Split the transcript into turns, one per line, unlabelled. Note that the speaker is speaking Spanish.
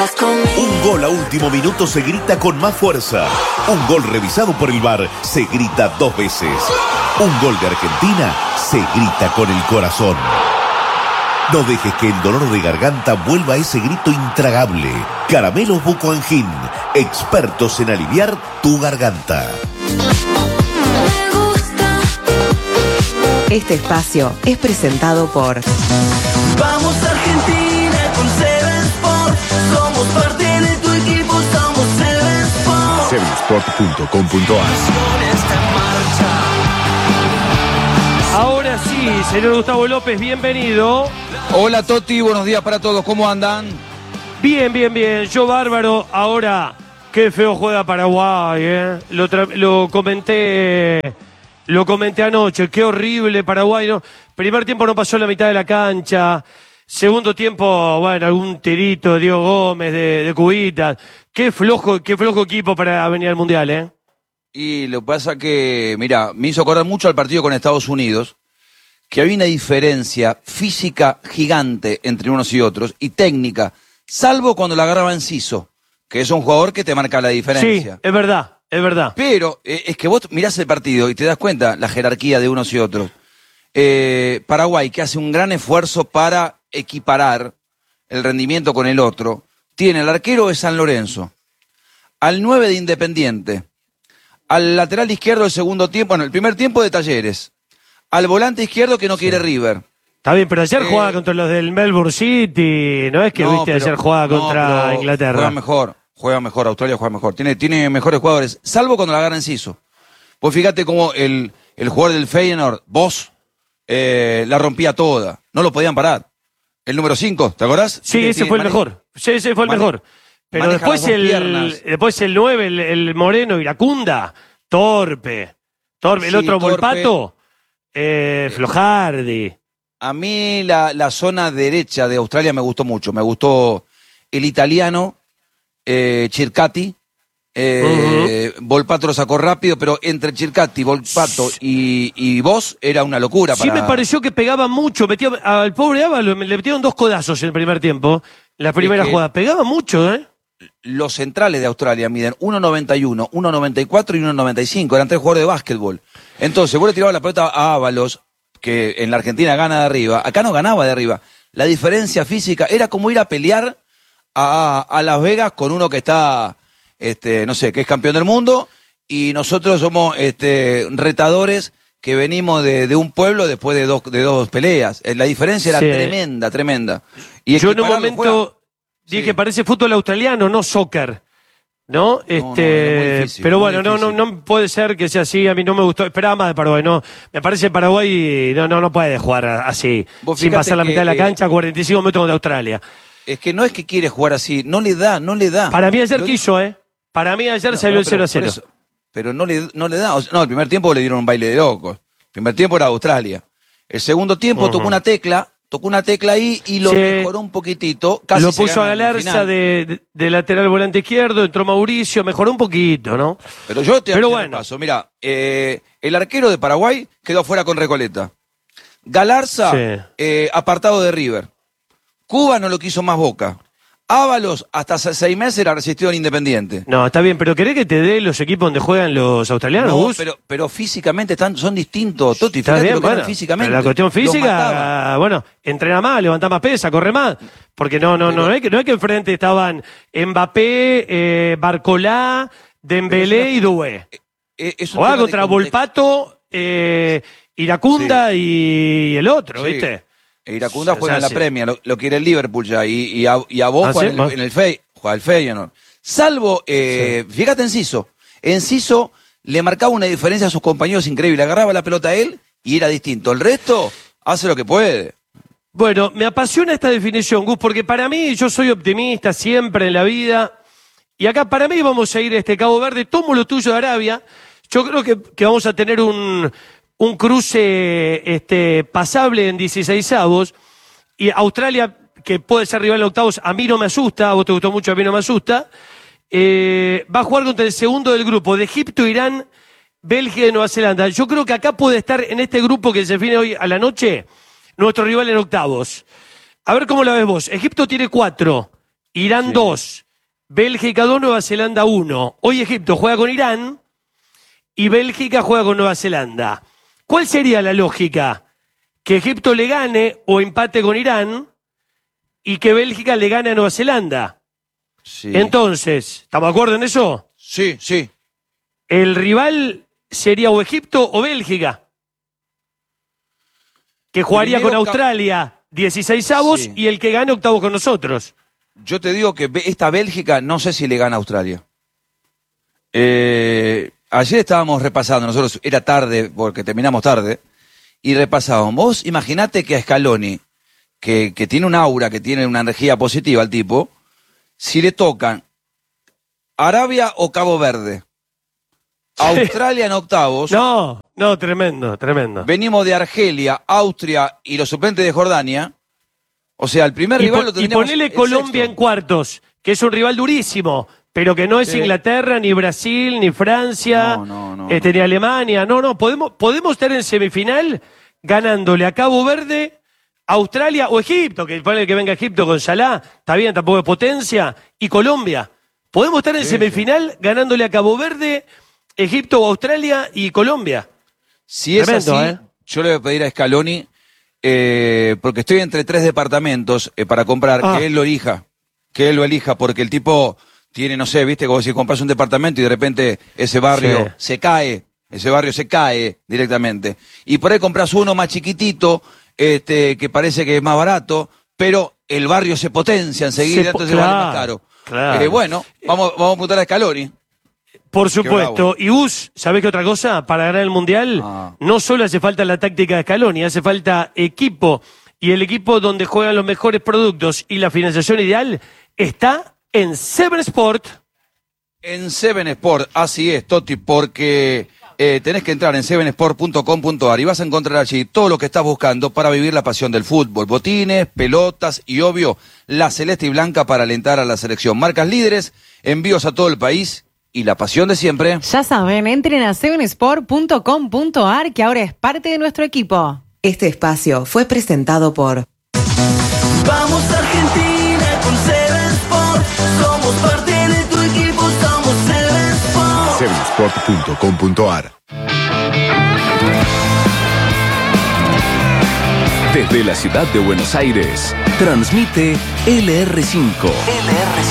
Un gol a último minuto se grita con más fuerza. Un gol revisado por el VAR se grita 2 veces. Un gol de Argentina se grita con el corazón. No dejes que el dolor de garganta vuelva a ese grito intragable. Caramelos Bucoangin, expertos en aliviar tu garganta.
Este espacio es presentado por
Vamos Argentina con Seven Sport. Somos parte de tu equipo, somos Seven Sport.
Sevensport.com.ar.
Ahora sí, señor Gustavo López, bienvenido.
Hola Toti, buenos días para todos, ¿cómo andan?
Bien, bien, bien, yo bárbaro. Ahora, qué feo juega Paraguay, ¿eh? Lo comenté anoche, qué horrible Paraguay, ¿no? Primer tiempo no pasó la mitad de la cancha. Segundo tiempo, bueno, algún tirito de Diego Gómez, de Cubitas. Qué flojo equipo para venir al Mundial, ¿eh?
Y lo que pasa que, mira, me hizo acordar mucho al partido con Estados Unidos, que había una diferencia física gigante entre unos y otros, y técnica, salvo cuando la agarraba Enciso, que es un jugador que te marca la diferencia.
Sí, es verdad, es verdad.
Pero es que vos mirás el partido y te das cuenta la jerarquía de unos y otros. Paraguay, que hace un gran esfuerzo para equiparar el rendimiento con el otro, tiene el arquero de San Lorenzo, al 9 de Independiente, al lateral izquierdo del segundo tiempo, bueno, el primer tiempo de Talleres, al volante izquierdo que no quiere River.
Está bien, pero ayer jugaba contra los del Melbourne City, no es que ayer jugaba contra Inglaterra.
Juega mejor, Australia juega mejor, tiene mejores jugadores, salvo cuando la agarra Enciso. Pues fíjate cómo el jugador del Feyenoord, Bosz, la rompía toda, no lo podían parar. El número 5, ¿te acordás?
Sí, ese fue el mejor. Sí, ese fue el mejor. Pero después el 9, el Moreno Iracunda, torpe. El otro Volpato, Flojardi.
A mí la zona derecha de Australia me gustó mucho. Me gustó el italiano, Circati. Volpato lo sacó rápido, pero entre Circati, Volpato y Bosz era una locura.
Sí, me pareció que pegaba mucho. Al pobre Ábalos le metieron 2 codazos en el primer tiempo. La primera jugada. Pegaba mucho, ¿eh?
Los centrales de Australia miden 1.91, 1.94 y 1.95. Eran 3 jugadores de básquetbol. Entonces, vos le tirabas la pelota a Ábalos, que en la Argentina gana de arriba. Acá no ganaba de arriba. La diferencia física era como ir a pelear a Las Vegas con uno que está, no sé, que es campeón del mundo, y nosotros somos retadores que venimos de un pueblo después de dos peleas. La diferencia era tremenda. Y
yo en un momento dije, parece fútbol australiano, no soccer. ¿No?
No, es muy difícil,
pero bueno,
difícil.
no puede ser que sea así, a mí no me gustó, esperaba más de Paraguay, no, me parece que Paraguay no puede jugar así, sin pasar la mitad de la cancha, 45 metros de Australia.
Es que no es que quiere jugar así, no le da.
Para mí ayer quiso, Para mí ayer salió el 0-0.
Pero no le da, el primer tiempo le dieron un baile de locos, el primer tiempo era Australia, el segundo tiempo tocó una tecla ahí y lo mejoró un poquitito. Casi
lo puso a Galarza de lateral volante izquierdo, entró Mauricio, mejoró un poquito, ¿no?
Pero yo te hago un paso. Mira, el arquero de Paraguay quedó fuera con Recoleta. Galarza, apartado de River. Cuba no lo quiso más Boca. Ábalos, hasta 6 meses era resistido en Independiente.
No, está bien, pero ¿querés que te dé los equipos donde juegan los australianos,
no,
Gus?
pero físicamente son distintos, Toti.
Está bien, bueno,
físicamente.
pero la cuestión física, bueno, entrena más, levanta más pesa, corre más. Porque no es que enfrente estaban Mbappé, Barcolá, Dembélé y Doué. Jugaba contra Volpato, Iracunda y el otro, ¿viste?
Iracunda juega en la Premier, lo quiere el Liverpool ya, y a vos juega en el Feyenoord. Salvo, fíjate Enciso le marcaba una diferencia a sus compañeros increíble, agarraba la pelota a él y era distinto. El resto hace lo que puede.
Bueno, me apasiona esta definición, Gus, porque para mí, yo soy optimista siempre en la vida, y acá para mí vamos a ir Cabo Verde, tomo lo tuyo de Arabia, yo creo que vamos a tener un cruce pasable en 16avos, y Australia, que puede ser rival de octavos, a mí no me asusta, a vos te gustó mucho, a mí no me asusta, va a jugar contra el segundo del grupo, de Egipto, Irán, Bélgica y Nueva Zelanda. Yo creo que acá puede estar en este grupo que se define hoy a la noche, nuestro rival en octavos. A ver cómo la ves vos. Egipto tiene 4, Irán 2, Bélgica 2, Nueva Zelanda 1. Hoy Egipto juega con Irán y Bélgica juega con Nueva Zelanda. ¿Cuál sería la lógica? Que Egipto le gane o empate con Irán y que Bélgica le gane a Nueva Zelanda.
Sí.
Entonces, ¿estamos de acuerdo en eso?
Sí, sí.
El rival sería o Egipto o Bélgica, que jugaría
Primero
con Australia 16avos
Sí.
y el que gane octavos con nosotros.
Yo te digo que esta Bélgica no sé si le gana a Australia. Ayer estábamos repasando, nosotros era tarde porque terminamos tarde, y repasábamos. Vos imaginate que a Scaloni, que tiene un aura, que tiene una energía positiva al tipo, si le tocan Arabia o Cabo Verde, Australia en octavos,
No, tremendo, tremendo.
venimos de Argelia, Austria y los suplentes de Jordania. O sea, el primer rival lo
Y
tendríamos
ponele
el
Colombia
sexto.
en cuartos, que es un rival durísimo, pero que no es
Sí.
Inglaterra, ni Brasil, ni Francia,
No,
ni Alemania. No, podemos estar en semifinal ganándole a Cabo Verde, Australia o Egipto, que ponele que venga Egipto con Salah, está bien, tampoco es potencia, y Colombia. Podemos estar en semifinal ganándole a Cabo Verde, Egipto o Australia y Colombia.
Si es
Tremendo,
así, yo le voy a pedir a Scaloni, porque estoy entre 3 departamentos para comprar, que él lo elija, porque el tipo tiene, no sé, viste, como si compras un departamento y de repente ese barrio se cae directamente. Y por ahí compras uno más chiquitito, que parece que es más barato, pero el barrio se potencia enseguida, entonces vale más caro.
Claro.
Bueno, vamos a apuntar a Scaloni.
Por supuesto. Y ¿sabés qué otra cosa? Para ganar el Mundial, no solo hace falta la táctica de Scaloni, hace falta equipo. Y el equipo donde juegan los mejores productos y la financiación ideal está en Seven Sport.
En Seven Sport, así es, Toti, porque tenés que entrar en sevensport.com.ar y vas a encontrar allí todo lo que estás buscando para vivir la pasión del fútbol. Botines, pelotas y, obvio, la celeste y blanca para alentar a la selección. Marcas líderes, envíos a todo el país y la pasión de siempre.
Ya saben, entren a sevensport.com.ar que ahora es parte de nuestro equipo.
Este espacio fue presentado por
Vamos Argentina con Seven Sport. Somos parte de tu equipo, somos Seven Sport.
Sevensport.com.ar.
Desde la ciudad de Buenos Aires, transmite LR5.